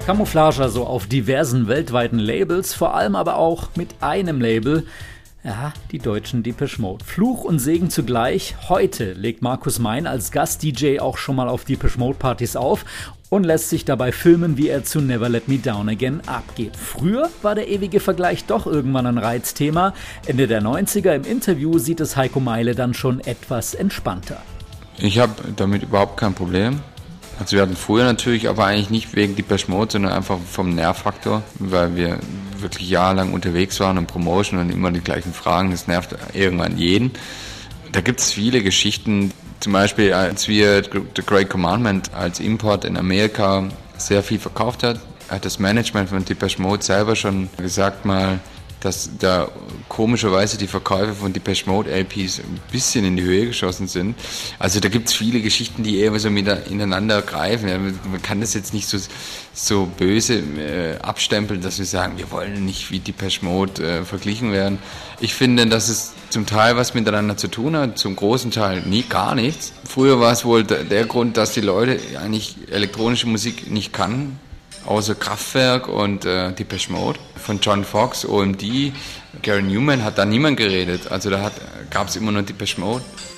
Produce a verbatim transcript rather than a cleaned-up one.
Camouflage also auf diversen weltweiten Labels, vor allem aber auch mit einem Label. Ja, die deutschen Depeche Mode. Fluch und Segen zugleich. Heute legt Markus Mein als Gast-D J auch schon mal auf Depeche Mode Partys auf und lässt sich dabei filmen, wie er zu Never Let Me Down Again abgeht. Früher war der ewige Vergleich doch irgendwann ein Reizthema. Ende der neunziger im Interview sieht es Heiko Meile dann schon etwas entspannter. Ich habe damit überhaupt kein Problem. Also wir hatten früher natürlich, aber eigentlich nicht wegen Depeche Mode, sondern einfach vom Nervfaktor, weil wir wirklich jahrelang unterwegs waren und Promotion und immer die gleichen Fragen, das nervt irgendwann jeden. Da gibt es viele Geschichten, zum Beispiel als wir The Great Commandment als Import in Amerika sehr viel verkauft hat, hat das Management von Depeche Mode selber schon gesagt mal, dass da komischerweise die Verkäufe von Depeche Mode L Ps ein bisschen in die Höhe geschossen sind. Also da gibt es viele Geschichten, die eher so miteinander greifen. Ja, man kann das jetzt nicht so, so böse äh, abstempeln, dass wir sagen, wir wollen nicht wie Depeche Mode äh, verglichen werden. Ich finde, dass es zum Teil was miteinander zu tun hat, zum großen Teil nie gar nichts. Früher war es wohl der, der Grund, dass die Leute eigentlich elektronische Musik nicht kannten, außer Kraftwerk und äh, Depeche Mode von John Fox, O M D. Gary Newman hat da niemand geredet, also da gab es immer nur Depeche Mode.